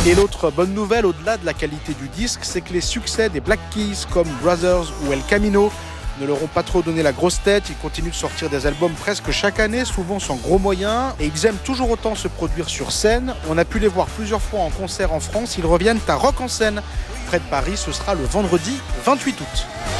Et l'autre bonne nouvelle, au-delà de la qualité du disque, c'est que les succès des Black Keys comme Brothers ou El Camino ne leur ont pas trop donné la grosse tête. Ils continuent de sortir des albums presque chaque année, souvent sans gros moyens, et ils aiment toujours autant se produire sur scène. On a pu les voir plusieurs fois en concert en France. Ils reviennent à Rock en Seine, près de Paris. Ce sera le vendredi 28 août.